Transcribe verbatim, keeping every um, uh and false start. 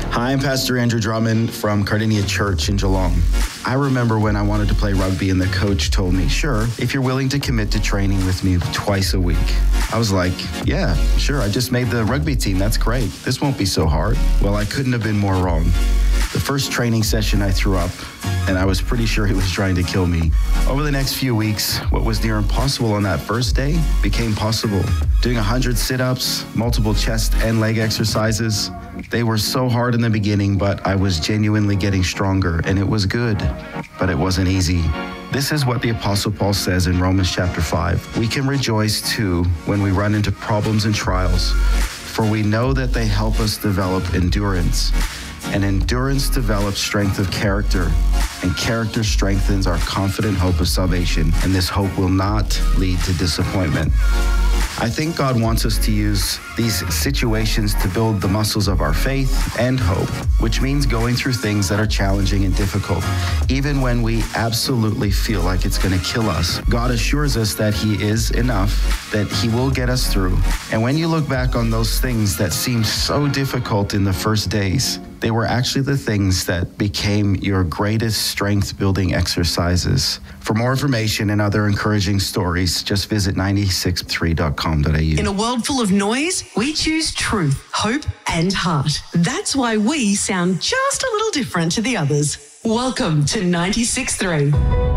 Hi, I'm Pastor Andrew Drummond from Cardinia Church in Geelong. I remember when I wanted to play rugby and the coach told me, sure, if you're willing to commit to training with me twice a week. I was like, yeah, sure, I just made the rugby team. That's great. This won't be so hard. Well, I couldn't have been more wrong. The first training session I threw up, and I was pretty sure he was trying to kill me. Over the next few weeks, what was near impossible on that first day became possible. Doing one hundred sit-ups, multiple chest and leg exercises. They were so hard in the beginning, but I was genuinely getting stronger, and it was good, but it wasn't easy. This is what the Apostle Paul says in Romans chapter five. We can rejoice too when we run into problems and trials, for we know that they help us develop endurance. And endurance develops strength of character, and character strengthens our confident hope of salvation, and this hope will not lead to disappointment. I think God wants us to use these situations to build the muscles of our faith and hope, which means going through things that are challenging and difficult. Even when we absolutely feel like it's going to kill us, God assures us that He is enough, that He will get us through. And when you look back on those things that seemed so difficult in the first days, they were actually the things that became your greatest strength-building exercises. For more information and other encouraging stories, just visit nine six three dot com dot a u. In a world full of noise, we choose truth, hope, and heart. That's why we sound just a little different to the others. Welcome to ninety-six point three.